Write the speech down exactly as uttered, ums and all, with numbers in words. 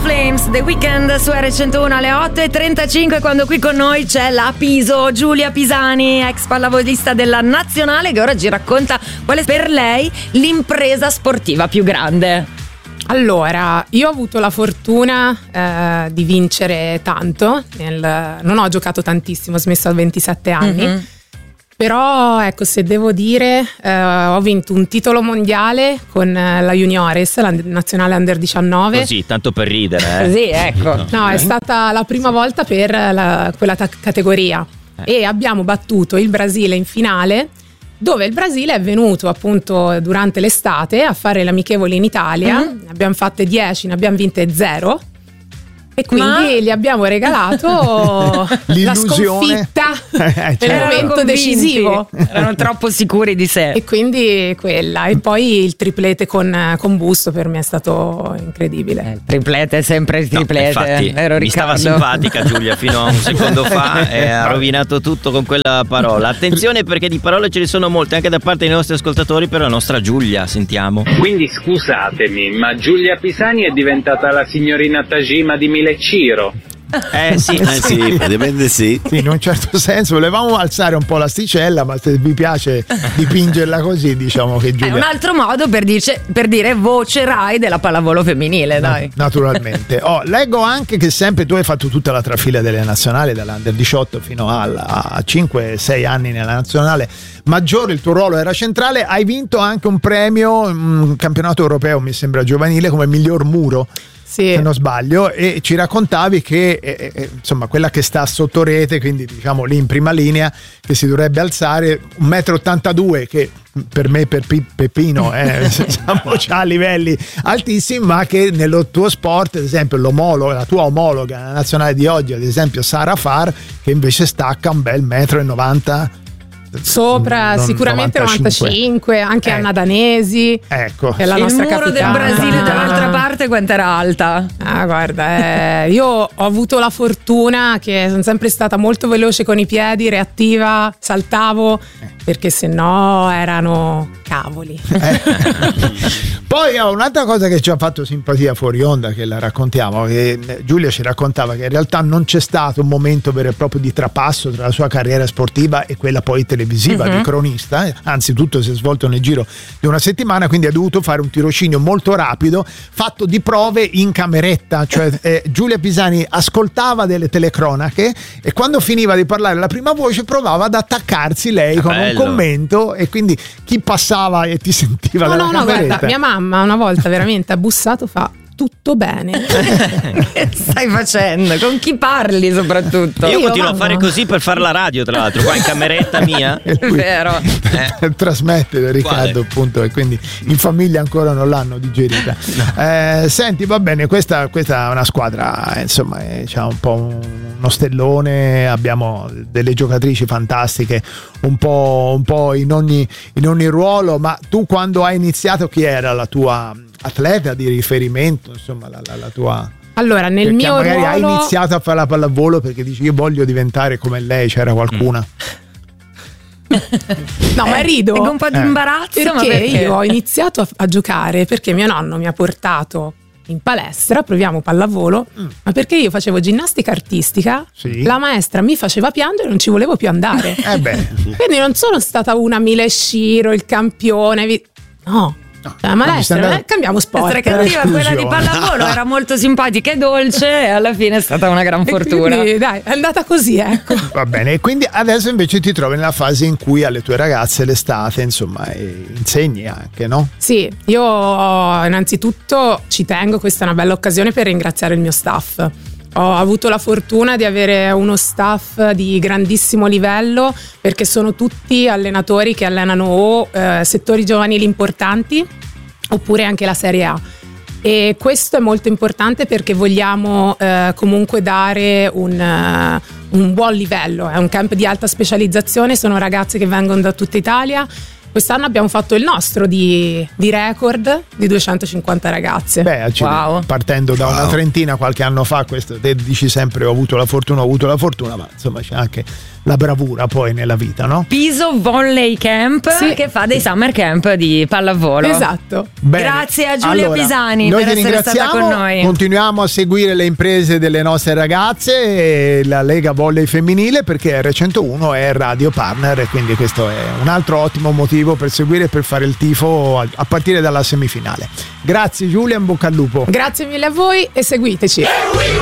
Flames, The Weeknd su erre centouno alle otto e trentacinque, quando qui con noi c'è la Piso, Giulia Pisani, ex pallavolista della nazionale, che ora ci racconta qual è per lei l'impresa sportiva più grande. Allora, io ho avuto la fortuna eh, di vincere tanto, nel, non ho giocato tantissimo, ho smesso a ventisette anni. Mm-hmm. Però ecco, se devo dire, eh, ho vinto un titolo mondiale con la Juniores, la nazionale under diciannove. Così, tanto per ridere. Eh. Sì, ecco. No, no, è stata la prima volta per la, quella ta- categoria. Eh. E abbiamo battuto il Brasile in finale, dove il Brasile è venuto appunto durante l'estate a fare le amichevoli in Italia. Mm-hmm. Ne abbiamo fatte dieci, ne abbiamo vinte zero. E quindi Ma... gli abbiamo regalato la sconfitta eh, nel momento convinti. decisivo. Erano troppo sicuri di sé. E quindi quella. E poi il triplete con, con Busto per me è stato incredibile. Eh, il triplete è sempre il triplete. No, infatti, vero, mi Riccardo? stava simpatica Giulia fino a un secondo fa e ha rovinato tutto con quella parola. Attenzione, perché di parole ce ne sono molte anche da parte dei nostri ascoltatori per la nostra Giulia. Sentiamo. Quindi scusatemi, ma Giulia Pisani è diventata la signorina Tajima di Ciro. Eh sì, eh sì, praticamente sì. Sì, in un certo senso volevamo alzare un po' l'asticella, ma se vi piace dipingerla così, diciamo che Giulia... È un altro modo per, dice, per dire voce Rai della pallavolo femminile, dai. Na- naturalmente. Oh, leggo anche che sempre tu hai fatto tutta la trafila delle nazionali, dall'Under diciotto fino alla, a cinque sei anni nella nazionale maggiore, il tuo ruolo era centrale, hai vinto anche un premio, un campionato europeo mi sembra giovanile, come miglior muro. Sì. Se non sbaglio, e ci raccontavi che eh, eh, insomma quella che sta sotto rete, quindi diciamo lì in prima linea, che si dovrebbe alzare un metro e ottantadue, che per me, per P- Peppino eh, siamo già a livelli altissimi, ma che nello tuo sport, ad esempio l'omologa, la tua omologa la nazionale di oggi, ad esempio Sara Far, che invece stacca un bel metro e novanta sopra, non, sicuramente novantacinque, novantacinque anche eh. Anna Danesi, ecco, che è la il nostra muro capitana. del Brasile dall'altra parte quanto era alta? Ah, guarda, eh, io ho avuto la fortuna che sono sempre stata molto veloce con i piedi, reattiva, saltavo, perché se no erano cavoli. Eh. Poi ho un'altra cosa che ci ha fatto simpatia fuori onda, che la raccontiamo, che Giulia ci raccontava che in realtà non c'è stato un momento vero e proprio di trapasso tra la sua carriera sportiva e quella poi televisiva, uh-huh. di cronista, anzi tutto si è svolto nel giro di una settimana, quindi ha dovuto fare un tirocinio molto rapido fatto di prove in cameretta, cioè eh, Giulia Pisani ascoltava delle telecronache e quando finiva di parlare la prima voce provava ad attaccarsi lei con bello. un commento, e quindi chi passava e ti sentiva no dalla no no cameretta. guarda, mia mamma una volta veramente ha bussato, fa tutto bene. Che stai facendo? Con chi parli soprattutto? Io, Io continuo mamma. a fare così per fare la radio, tra l'altro, qua in cameretta mia. È vero. Eh. Trasmette Riccardo, Quale? appunto, e quindi in famiglia ancora non l'hanno digerita. No. Eh, senti, va bene, questa, questa è una squadra, insomma, eh, c'ha un po' un, uno stellone, abbiamo delle giocatrici fantastiche, un po', un po' in ogni, in ogni ruolo, ma tu quando hai iniziato chi era la tua atleta di riferimento, insomma, la, la, la tua... Allora, nel perché mio magari ruolo hai iniziato a fare la pallavolo perché dici io voglio diventare come lei, c'era qualcuna? Mm. No, ma rido. È un po' di imbarazzo, perché, ma perché io ho iniziato a, a giocare perché mio nonno mi ha portato in palestra, proviamo pallavolo, mm. ma perché io facevo ginnastica artistica, sì. La maestra mi faceva piangere e non ci volevo più andare. Eh beh. Quindi non sono stata una Mile Shiro, il campione, vi... no. No, la maestra, eh, cambiamo sport. Essere cattiva, quella di pallavolo era molto simpatica e dolce, e alla fine è stata una gran fortuna. Quindi, dai, è andata così, ecco. Va bene, e quindi adesso invece ti trovi nella fase in cui alle tue ragazze l'estate, insomma, eh, insegni anche, no? Sì, io innanzitutto ci tengo, questa è una bella occasione per ringraziare il mio staff. Ho avuto la fortuna di avere uno staff di grandissimo livello, perché sono tutti allenatori che allenano o eh, settori giovanili importanti oppure anche la Serie A, e questo è molto importante perché vogliamo eh, comunque dare un, uh, un buon livello. È un camp di alta specializzazione, sono ragazze che vengono da tutta Italia quest'anno abbiamo fatto il nostro di, di record di duecentocinquanta ragazze. Beh, Wow. partendo da una trentina qualche anno fa, questo te dici sempre ho avuto la fortuna, ho avuto la fortuna, ma insomma c'è anche la bravura poi nella vita, no? Piso Volley Camp, Sì. che fa dei summer camp di pallavolo. Esatto. Bene. Grazie a Giulia Allora, Pisani noi per ti essere stata ringraziamo, con noi. Continuiamo a seguire le imprese delle nostre ragazze e la Lega Volley Femminile, perché R centouno è radio partner e quindi questo è un altro ottimo motivo per seguire e per fare il tifo a, a partire dalla semifinale. Grazie Giulia, in bocca al lupo. Grazie mille a voi e seguiteci.